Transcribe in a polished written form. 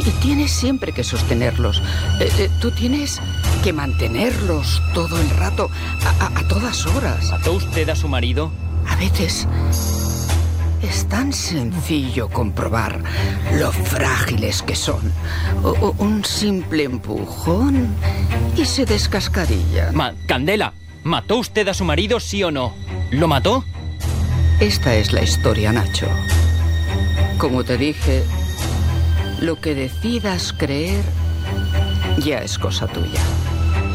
Y tienes siempre que sostenerlos. Tú tienes que mantenerlos todo el rato, a todas horas. ¿Mató usted a su marido? A veces es tan sencillo comprobar lo frágiles que son. Un simple empujón y se descascarillan. Candela, ¿mató usted a su marido, sí o no? ¿Lo mató? Esta es la historia, Nacho. Como te dije, lo que decidas creer ya es cosa tuya.